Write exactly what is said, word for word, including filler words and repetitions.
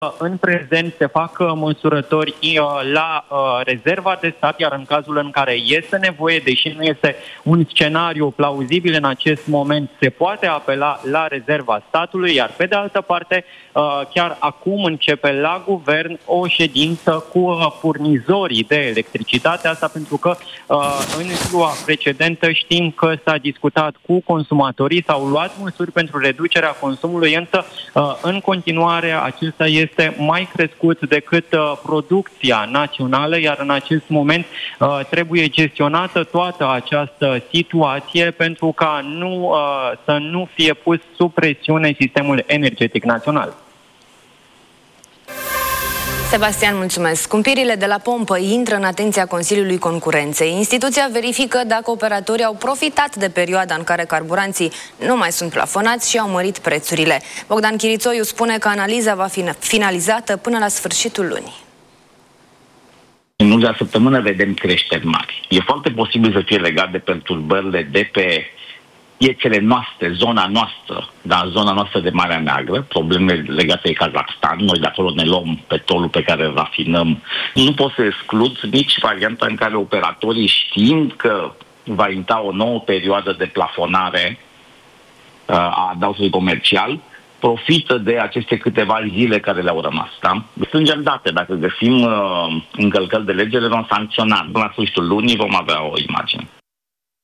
În prezent se fac măsurători la rezerva de stat, iar în cazul în care este nevoie, deși nu este un scenariu plauzibil în acest moment, se poate apela la rezerva statului, iar pe de altă parte, chiar acum începe la guvern o ședință cu furnizorii de electricitate, asta pentru că în ziua precedentă știm că s-a discutat cu consumatorii, s-au luat măsuri pentru reducerea consumului, însă în continuare acesta este este mai crescut decât uh, producția națională, iar în acest moment uh, trebuie gestionată toată această situație pentru ca nu, uh, să nu fie pus sub presiune sistemul energetic național. Sebastian, mulțumesc. Scumpirile de la pompă intră în atenția Consiliului Concurenței. Instituția verifică dacă operatorii au profitat de perioada în care carburanții nu mai sunt plafonați și au mărit prețurile. Bogdan Chirițoiu spune că analiza va fi finalizată până la sfârșitul lunii. În ultima săptămână vedem creșteri mari. E foarte posibil să fie legat de perturbările de pe piețele noastre, zona noastră, dar zona noastră de Marea Neagră, probleme legate de Kazakhstan, noi de acolo ne luăm petrolul pe care îl rafinăm. Nu pot să exclud nici varianta în care operatorii, știind că va intra o nouă perioadă de plafonare uh, a adaosului comercial, profită de aceste câteva zile care le-au rămas. Da? Strângem date, dacă găsim uh, încălcări de lege, le vom sancționa. Până la sfârșitul lunii vom avea o imagine.